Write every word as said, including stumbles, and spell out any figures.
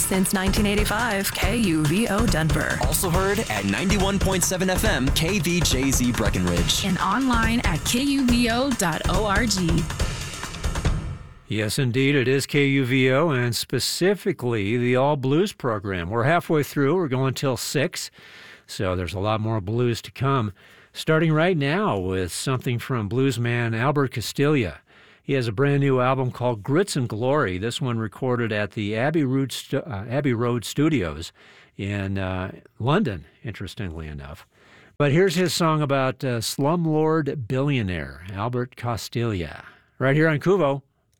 Since nineteen eighty-five, K U V O Denver. Also heard at ninety-one point seven F M, K V J Z Breckenridge. And online at K U V O dot org. Yes, indeed, it is K U V O, and specifically the All Blues program. We're halfway through. We're going till six, so there's a lot more blues to come. Starting right now with something from bluesman Albert Castiglia. He has a brand new album called Grits and Glory. This one recorded at the Abbey Road, Stu- uh, Abbey Road Studios in uh, London, interestingly enough. But here's his song about uh, slumlord billionaire Albert Castiglia, right here on Kuvo.